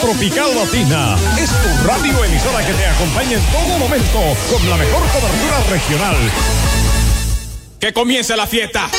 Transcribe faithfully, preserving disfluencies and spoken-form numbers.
Tropical Latina es tu radio emisora que te acompaña en todo momento con la mejor cobertura regional. ¡Que comience la fiesta!